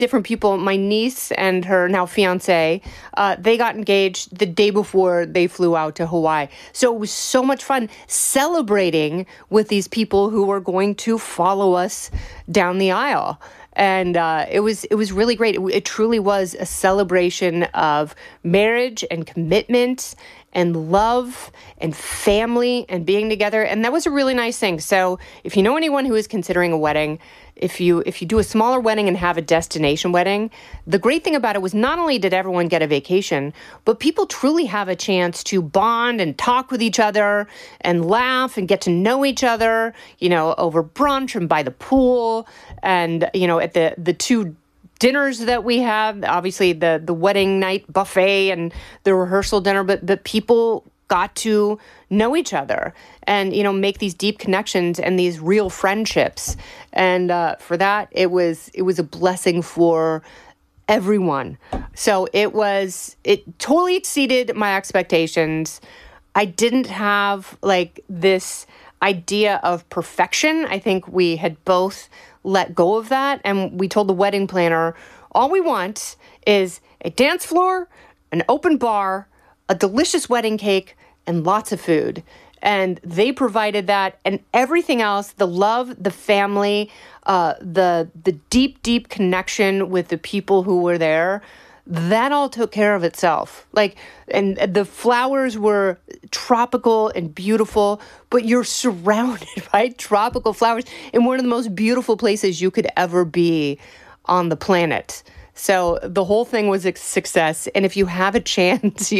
different people. My niece and her now fiance, they got engaged the day before they flew out to Hawaii. So it was so much fun celebrating with these people who were going to follow us down the aisle. And it was really great. It truly was a celebration of marriage and commitment and love and family and being together. And that was a really nice thing. So if you know anyone who is considering a wedding, if you do a smaller wedding and have a destination wedding, the great thing about it was not only did everyone get a vacation, but people truly have a chance to bond and talk with each other and laugh and get to know each other, over brunch and by the pool and, at the two dinners that we had, obviously the wedding night buffet and the rehearsal dinner, but people got to know each other and, make these deep connections and these real friendships. And for that, it was a blessing for everyone. So it totally exceeded my expectations. I didn't have this idea of perfection. I think we had both let go of that. And we told the wedding planner, all we want is a dance floor, an open bar, a delicious wedding cake, and lots of food. And they provided that, and everything else, the love, the family, the deep, deep connection with the people who were there, that all took care of itself. And the flowers were tropical and beautiful, but you're surrounded by tropical flowers in one of the most beautiful places you could ever be on the planet. So the whole thing was a success. And if you have a chance,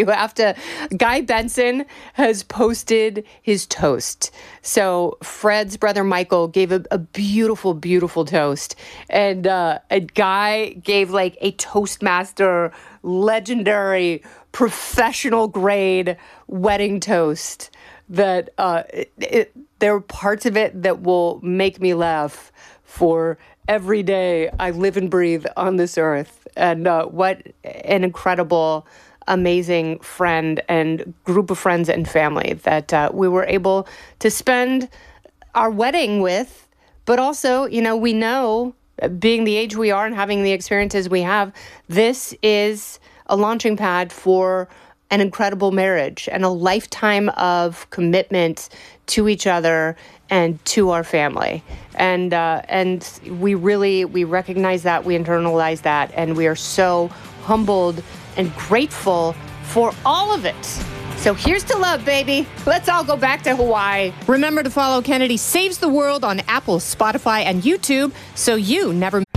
Guy Benson has posted his toast. So Fred's brother Michael gave a beautiful, beautiful toast. And a Guy gave a Toastmaster legendary professional grade wedding toast that there are parts of it that will make me laugh for every day I live and breathe on this earth. And what an incredible, amazing friend and group of friends and family that we were able to spend our wedding with. But also, we know, being the age we are and having the experiences we have, this is a launching pad for an incredible marriage and a lifetime of commitment to each other and to our family. And we recognize that, we internalize that, and we are so humbled and grateful for all of it. So here's to love, baby. Let's all go back to Hawaii. Remember to follow Kennedy Saves the World on Apple, Spotify, and YouTube so you never